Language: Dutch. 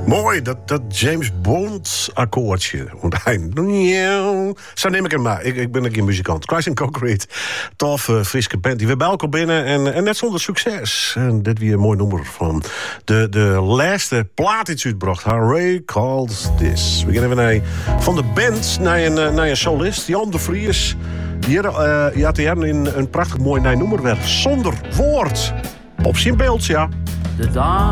Mooi, dat James Bond akkoordje. Zo neem ik hem maar. Ik ben een keer muzikant. Christ & Concrete. Tof, friske band. Die weer bij elkaar binnen. En net zonder succes. En dit weer een mooi nummer van de laatste plaat iets uitbracht. Hooray Calls This. We gaan even van de band naar een solist. Jan de Vries. Die had een prachtig mooi nummer werd. Zonder woord. Op zijn beeld, ja. De dag